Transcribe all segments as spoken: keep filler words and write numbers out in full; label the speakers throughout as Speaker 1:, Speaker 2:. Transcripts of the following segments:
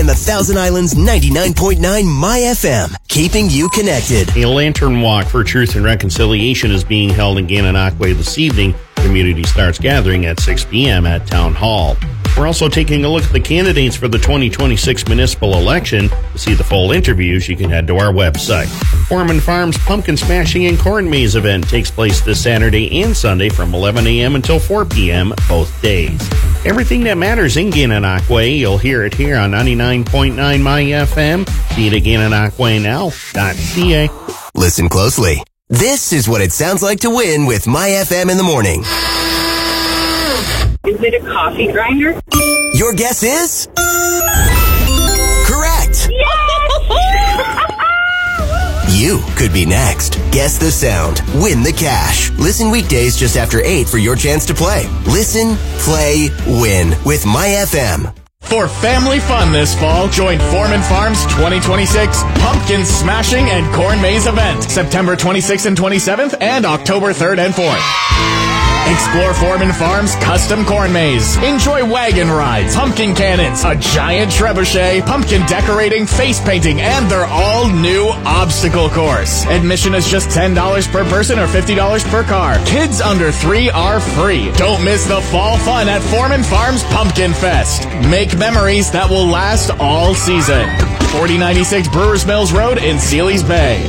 Speaker 1: and the Thousand Islands ninety-nine point nine My F M, keeping you connected.
Speaker 2: A lantern walk for truth and reconciliation is being held in Gananoque this evening. Community starts gathering at six p.m. at Town Hall. We're also taking a look at the candidates for the twenty twenty-six municipal election. To see the full interviews, you can head to our website. Foreman Farms Pumpkin Smashing and Corn Maze event takes place this Saturday and Sunday from eleven a.m. until four p.m. both days. Everything that matters in Gananoque, you'll hear it here on ninety-nine point nine My F M. See it at Gananoque Now dot C A.
Speaker 1: Listen closely. This is what it sounds like to win with My F M in the morning.
Speaker 3: Is it a coffee grinder?
Speaker 1: Your guess is? Correct!
Speaker 3: Yes!
Speaker 1: You could be next. Guess the sound. Win the cash. Listen weekdays just after eight for your chance to play. Listen, play, win with My F M.
Speaker 4: For family fun this fall, join Foreman Farms twenty twenty-six Pumpkin Smashing and Corn Maze event, September twenty-sixth and twenty-seventh and October third and fourth. Explore Foreman Farms custom corn maze. Enjoy wagon rides, pumpkin cannons, a giant trebuchet, pumpkin decorating, face painting, and their all-new obstacle course. Admission is just ten dollars per person or fifty dollars per car. Kids under three are free. Don't miss the fall fun at Foreman Farms Pumpkin Fest. Make memories that will last all season. forty ninety-six Brewers Mills Road in Sealy's Bay.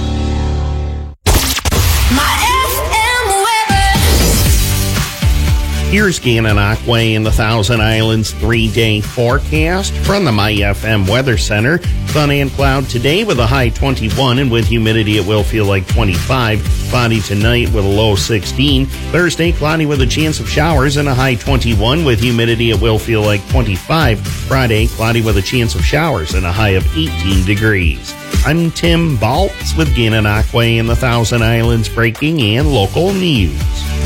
Speaker 2: Here's Gananoque and the Thousand Islands three-day forecast from the My F M Weather Center. Sun and cloud today with a high twenty-one, and with humidity it will feel like twenty-five. Cloudy tonight with a low sixteen. Thursday, cloudy with a chance of showers and a high twenty-one. With humidity it will feel like twenty-five. Friday, cloudy with a chance of showers and a high of eighteen degrees. I'm Tim Baltz with Gananoque and the Thousand Islands breaking and local news.